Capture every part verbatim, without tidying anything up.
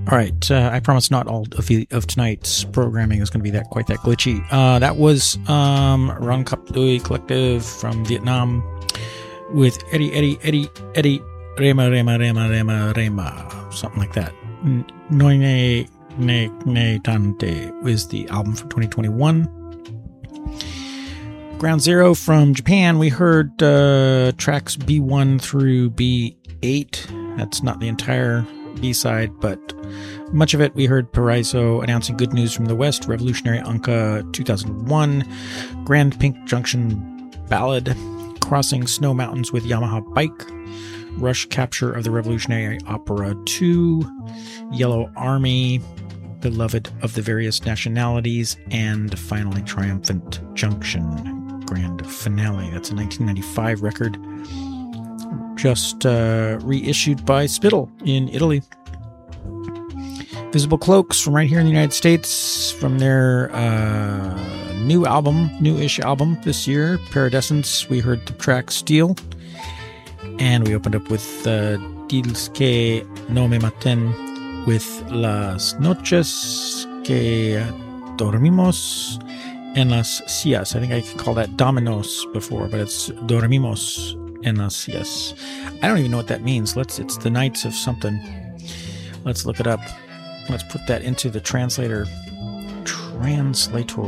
All right, uh, I promise not all of, the, of tonight's programming is going to be that quite that glitchy. Uh, that was um, Rang Kap Dui Collective from Vietnam with Eddie, Eddie, Eddie, Eddie, Rema, Rema, Rema, Rema, Rema, something like that. Noine Ne Ne Tante was the album from twenty twenty-one. Ground Zero from Japan, we heard uh, tracks B one through B eight. That's not the entire B-side, but much of it. We heard Paraiso announcing Good News from the West, Revolutionary Anka two thousand one, Grand Pink Junction Ballad, Crossing Snow Mountains with Yamaha Bike, Rush Capture of the Revolutionary Opera two, Yellow Army, Beloved of the Various Nationalities, and finally Triumphant Junction Grand Finale. That's a nineteen ninety-five record, just uh, reissued by Spittle in Italy. Visible Cloaks from right here in the United States, from their uh, new album, new-ish album this year, Paradescence. We heard the track Steel, and we opened up with uh, Dils que no me maten with Las noches que dormimos en las sillas. I think I could call that Dominos before, but it's Dormimos en las sillas. I don't even know what that means. Let's. It's the nights of something. Let's look it up. Let's put that into the translator. Translator.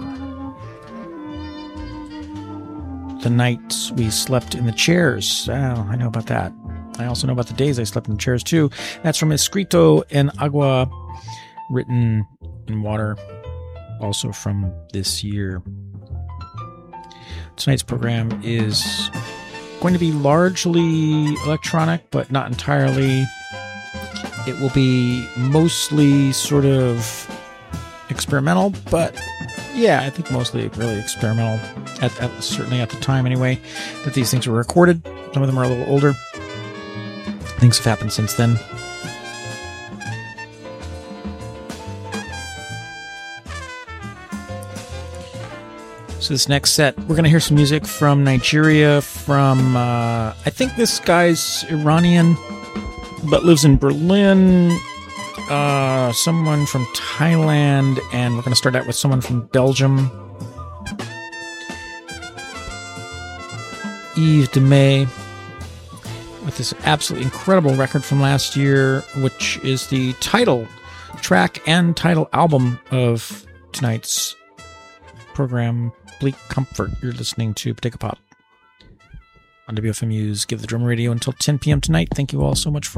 The nights we slept in the chairs. Oh, I know about that. I also know about the days I slept in the chairs too. That's from Escrito en Agua, written in water, also from this year. Tonight's program is going to be largely electronic, but not entirely. It will be mostly sort of experimental, but yeah, I think mostly really experimental, at, at certainly at the time anyway, that these things were recorded. Some of them are a little older. Things have happened since then. So this next set, we're going to hear some music from Nigeria, from, uh, I think this guy's Iranian, but lives in Berlin, uh, someone from Thailand, and we're going to start out with someone from Belgium, Yves de May, with this absolutely incredible record from last year, which is the title track and title album of tonight's program, Bleak Comfort. You're listening to Potato Pop on W F M U's Give the Drum Radio until ten p.m. tonight. Thank you all so much for